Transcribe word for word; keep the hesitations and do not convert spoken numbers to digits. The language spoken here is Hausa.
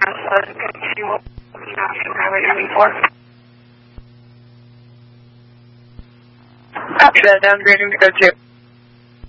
so you can see what, you know, you have it moving for. Copy that, downgrading to go two.